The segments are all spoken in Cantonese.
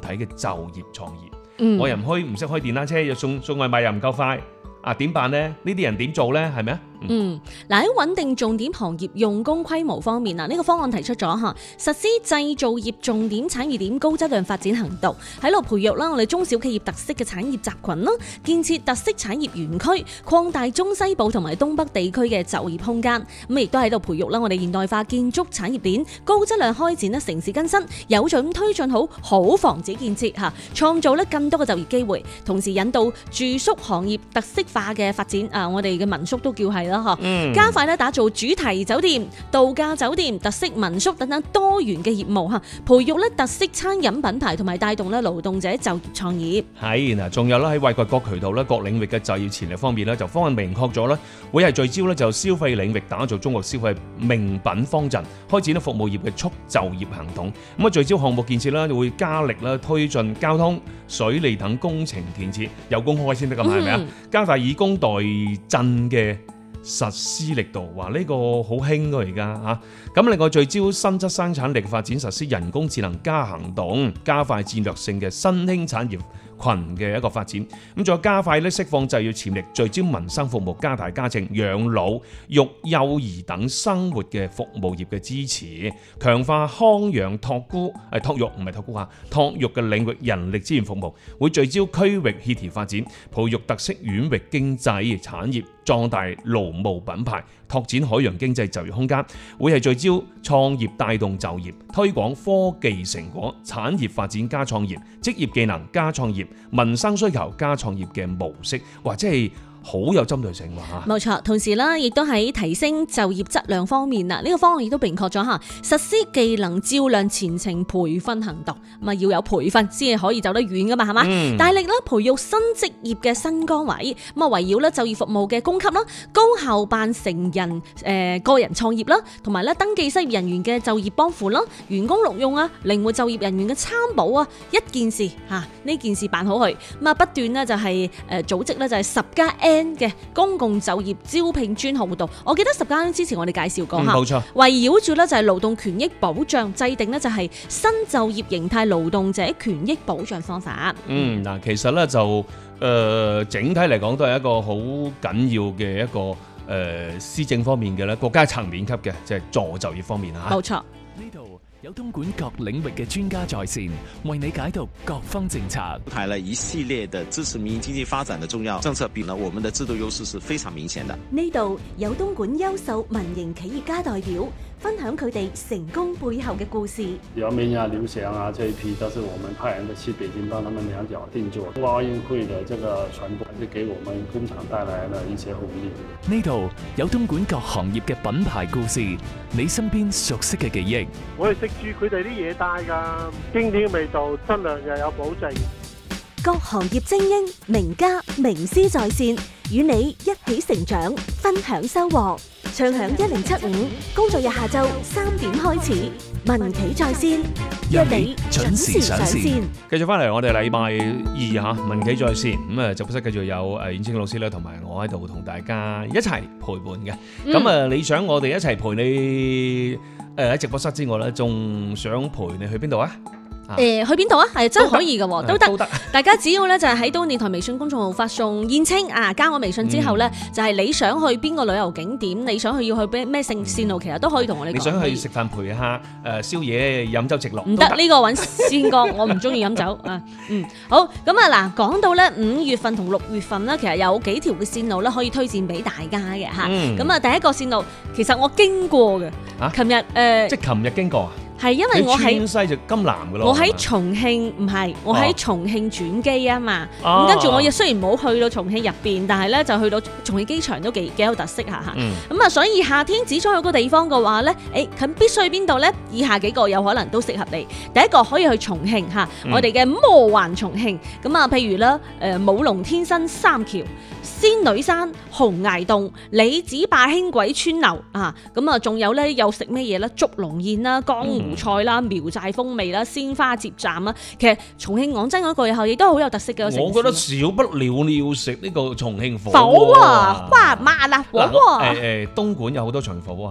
嘅就業創業。我又唔識開電單車，又送外賣又唔夠快。點辦呢？呢啲人點做呢？係咪啊？ 喺穩定重點行業用工規模方面呢個方案提出咗實施製造業重點產業鏈高質量發展行動，喺度培育啦我哋中小企業特色嘅產業集群啦，建設特色產業園區，擴大中西部同埋東北地區嘅就業空間。咁亦都喺度培育啦我哋現代化建築產業鏈高質量開展城市更新，有序咁推進好房子建設創造更多嘅就業機會，同時引導住宿行業特色化嘅發展。我哋嘅民宿都叫係啦，加快打造主題酒店、度假酒店、特色民宿等等多元嘅業務，培育特色餐飲品牌，同埋帶動勞動者就業創業。 係嗱，仲有喺挖掘各渠道各領域嘅就業潛力方面就方案明確咗會係聚焦就消費領域，打造中國消費名品方陣，開展服務業嘅促就業行動。咁聚焦項目建設會加力推進交通、水利等工程建設，有公開先得㗎嘛，係咪啊？加大以工代賑嘅實施力度，話呢個好興㗎而家嚇。咁另外聚焦新質生產力發展，實施人工智能加行動，加快戰略性嘅新興產業群嘅一個發展。咁再加快釋放就業潛力，聚焦民生服務，加大家政、養老、育幼兒等生活嘅服務業嘅支持，強化康養託育嘅領域人力資源服務，會聚焦區域協調發展，培育特色縣域經濟產業，壯大勞務品牌，拓展海洋經濟就業空間，會係聚焦創業帶動就業，推廣科技成果，產業發展加創業，職業技能加創業，民生需求加創業嘅模式，或者係好有針對性喎。 冇錯，同時啦，亦都喺提升就業質量方面呢個方案亦都明確咗實施技能照亮前程培訓行動，咁要有培訓先係可以走得遠噶嘛，係嘛？大力培育新職業嘅新崗位，圍繞就業服務嘅供給啦，高校辦成人個人創業啦，同埋登記失業人員嘅就業幫扶啦，員工錄用靈活就業人員嘅參保一件事呢件事辦好佢，不斷呢就係組織就係10+N嘅公共就業招聘專項活動。我記得10+N之前我哋介紹過冇錯， 圍繞住就係勞動權益保障，制定就係新就業形態勞動者權益保障方法。 嗱，其實就整體嚟講都係一個好緊要嘅一個施政方面嘅國家層面級嘅，即係助就業方面嚇。 冇錯， 呢度有東莞各領域嘅專家在線，為你解讀各方政策， 排了一系列的支持民營經濟發展的重要政策，比呢我們的制度優勢是非常明顯的。 呢度有東莞優秀民營企業家代表分享佢哋成功背後嘅故事。 姚明啊、劉翔這一批都是我們派人去北京幫他們兩腳定做。奧運會的這個傳播，是給我們工廠帶來了一些紅利。 呢度有東莞各行業嘅品牌故事，你身邊熟悉嘅記憶。 我係食住佢哋啲嘢帶㗎，經典嘅味道，質量又有保證。 各行業精英、名家、名師在線，與你一起成長，分享收穫。暢享1075，工作日下晝3點開始，民企在線，約你準時上線。 繼續翻嚟，我哋禮拜二民企在線咁直播室繼續有燕青老師咧，同埋我喺度同大家一齊陪伴嘅。咁你想我哋一齊陪你喺直播室之外咧，仲想陪你去邊度啊？去邊度啊？係真係可以嘅，都得。大家只要咧就係喺東電台微信公眾號發送燕青加我微信之後咧，就係你想去邊個旅遊景點，你想去要去咩線路，其實都可以同我哋講。 你想去食飯陪下宵夜飲酒直落？ 唔得，呢個揾先哥，我唔中意飲酒啊。好，咁嗱，講到咧5月份同6月份咧，其實有幾條嘅線路咧可以推薦俾大家嘅嚇。咁第一個線路其實我經過嘅，琴日即係琴日經過啊。 係因為我喺川西就金南嘅咯， 我喺重慶唔係，我喺重慶轉機啊嘛。咁跟住我亦雖然冇去到重慶入邊，但係咧就去到重慶機場都幾有特色下嚇。咁所以夏天只想去個地方嘅話咧，咁必須去邊度咧？以下幾個有可能都適合你。第一個可以去重慶嚇，我哋嘅魔幻重慶。咁譬如啦，舞龍天生三橋、仙女山、洪崖洞、李子壩輕軌村樓啊。咁仲有咧，有食咩嘢咧？竹籠宴啦，江湖菜啦，苗寨風味啦，鮮花接站啦。其實重慶講真嗰句後亦都好有特色嘅。 我覺得少不了你要食呢個重慶火鍋。 火鍋麻辣火鍋。 東莞有好多重慶火鍋嚇。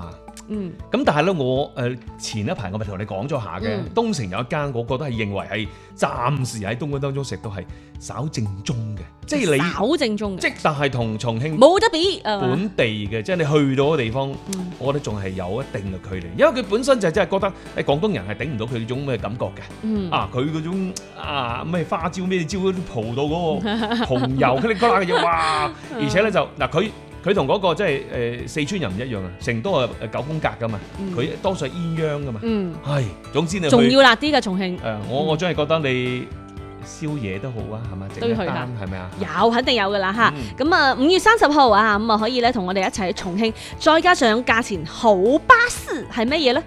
咁但係咧，我前一排我咪同你講咗下嘅，東城有一間，我覺得係認為係暫時喺東莞當中食到係稍正宗嘅，即係你稍正宗嘅， 即但係同重慶冇得比本地嘅，即係你去到嘅地方，我覺得仲係有一定嘅距離，因為佢本身就真係覺得廣東人係頂唔到佢呢種咩感覺嘅，佢嗰種咩花椒咩椒都蒲到嗰個紅油佢哋嗰嘅嘢，哇！而且咧就嗱佢同嗰個即係四川人唔一樣啊，成都係9宮格噶嘛，佢多數係鴛鴦噶嘛，係總之你仲要辣啲嘅重慶。 我真係覺得你宵夜都好啊，係咪？ 都要去下， 係咪啊？ 有肯定有噶啦嚇。咁啊5月30號啊，咁啊可以咧同我哋一齊去重慶，再加上價錢好巴士係乜嘢咧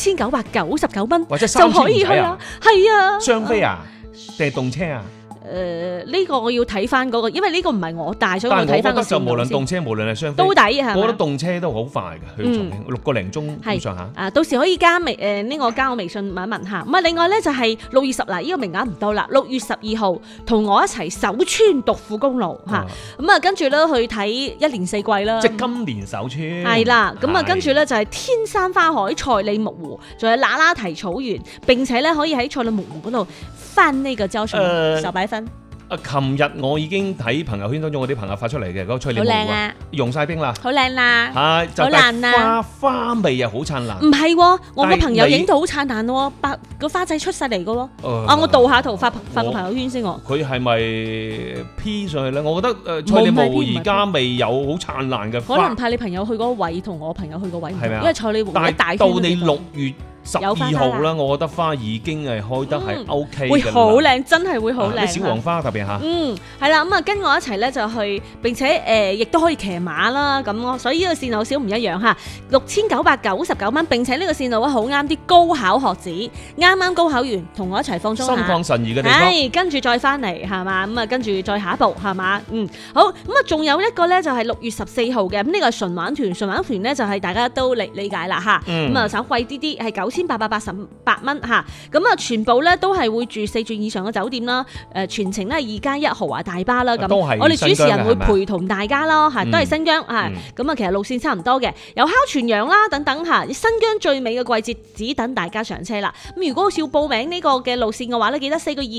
？2999蚊， 或者就可以去啦。係啊， 雙飛啊，定係動車啊？ 呢個我要睇翻嗰個，因為呢個唔係我帶，所以我睇翻個線路先。但係我覺得就無論動車無論係雙飛都抵係咪？ 我覺得動車都好快嘅，去重慶6個零鐘咁上下。 到時可以加我微信問一問下。咁啊，另外咧就係6月10嗱，呢個名額唔多啦。6月12號同我一齊首穿獨富公路嚇，咁啊跟住咧去睇一年四季啦。 即係今年首穿。係啦，咁啊跟住咧就係天山花海、賽里木湖，仲有那拉提草原，並且咧可以喺賽里木湖嗰度翻呢個招數手擺分。 琴日我已經睇朋友圈當中我啲朋友發出嚟嘅嗰個賽里木湖啊，溶晒冰啦， 好靚啦， 係就係花味啊，好燦爛。唔係喎，我個朋友影到好燦爛喎，個花仔出晒嚟嘅喎。我導下圖發個朋友圈先我。佢係咪 P 上去咧？我覺得賽里木湖而家未有好燦爛嘅花。 可能派你朋友去嗰個位同我朋友去個位唔同，因為賽里木湖一大圈。 到你6月12號啦，我覺得花已經係開得係 OK 嘅， 會好靚，真係會好靚。 啲小黃花特別嚇。 係啦，咁啊跟我一齊咧就去，並且亦都可以騎馬啦，咁所以呢個線路少唔一樣嚇，6999蚊，並且呢個線路好啱啲高考學子，啱啱高考完同我一齊放鬆下， 心曠神怡嘅地方。 係，跟住再翻嚟係嘛，咁啊跟住再下一步係嘛，好，咁啊仲有一個咧就係6月14號嘅，咁呢個係純玩團咧就係大家都理解啦嚇，咁啊稍貴啲係9888蚊嚇，咁啊全部咧都係會住4鑽以上嘅酒店啦，全程咧2+1豪華大巴啦，咁我哋主持人會陪同大家咯，都係新疆嚇，咁啊其實路線差唔多嘅，有烤全羊啦等等嚇，新疆最美嘅季節只等大家上車啦。咁如果要報名呢個嘅路線嘅話咧，記得4個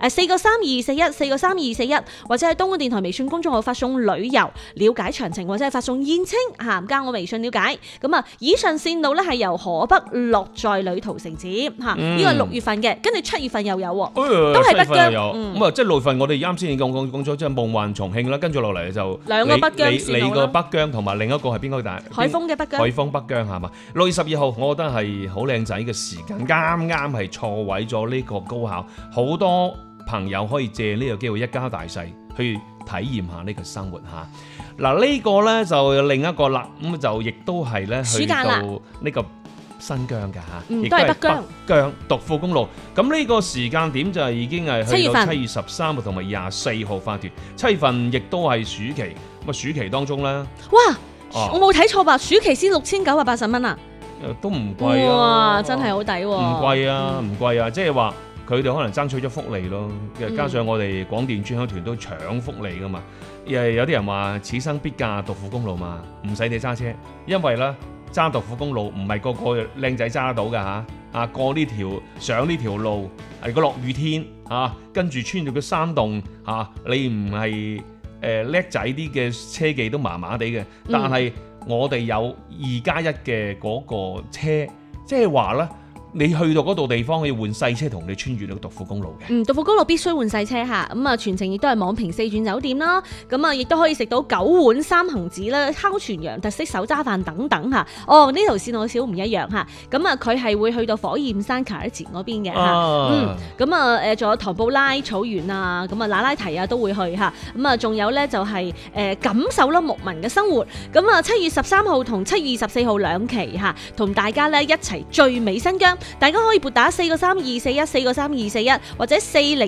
3241，4個3241，或者係東莞電台微信公眾號發送旅遊了解詳情，或者係發送燕青加我微信了解。咁啊，以上線路咧係由河北樂在旅途承接嚇，呢個係6月份嘅，跟住7月份又有喎，都係北疆。 咁啊，即係6月份我哋啱先講咗，即係夢幻重慶啦，跟住落嚟就兩個北疆線路啦。 你個北疆同埋另一個係邊個？ 海豐嘅北疆。 海豐北疆係嘛？6月12號，我覺得係好靚仔嘅時間，啱係錯位咗呢個高考，好多朋友可以借呢個機會一家大細去體驗下呢個生活嚇。嗱呢個咧就另一個啦，咁就亦都係咧去到呢個新疆㗎嚇，亦都係北疆獨富公路。咁呢個時間點就係已經係去到7月13號同埋24號發團。7月份亦都係暑期，咁啊暑期當中咧， 哇！我冇睇錯吧？暑期先6980蚊啊！ 都唔貴啊！ 哇，真係好抵喎！ 唔貴啊，唔貴啊，即係話佢哋可能爭取咗福利咯。加上我哋廣電專享團都搶福利噶嘛。有啲人話此生必駕獨富公路嘛，唔使你揸車，因為咧揸獨富公路唔係個個靚仔揸得到㗎嚇。啊，過呢條上呢條路係個落雨天啊，跟住穿住個山洞啊，你唔係叻仔啲嘅車技都麻麻地嘅，但係我哋有2+1嘅嗰個車，即係話咧，你去到嗰度地方可以換細車同你穿越到獨富公路嘅。 獨富公路必須換細車嚇，咁啊全程亦都係網評4鑽酒店啦，咁啊亦都可以食到9碗3行子啦、烤全羊、特色手揸飯等等嚇。哦，呢條線路少唔一樣嚇，咁啊佢係會去到火焰山卡爾前嗰邊嘅嚇，咁啊仲有唐布拉草原啊，咁啊那拉提啊都會去嚇，咁啊仲有咧就係感受啦牧民嘅生活，咁啊7月13號同7月24號2期嚇，同大家咧一齊最美新疆。大家可以撥打4個3241、4個3241或者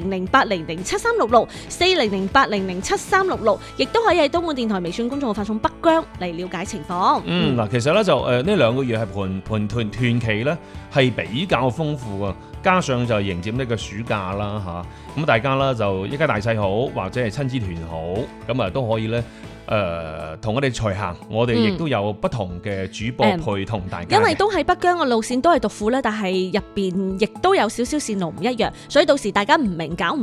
4008007366、4008007366，亦都可以喺東莞電台微信公眾號發送北疆嚟了解情況。 嗱，其實咧就呢2個月係盤團期咧係比較豐富啊，加上就迎接呢個暑假啦嚇，咁大家啦就一家大細好，或者係親子團好，咁啊都可以咧同我哋隨行，我哋亦都有不同嘅主播陪同大家。 因為都喺北疆嘅路線都係獨庫咧，但係入邊亦都有少少線路唔一樣，所以到時大家唔明搞唔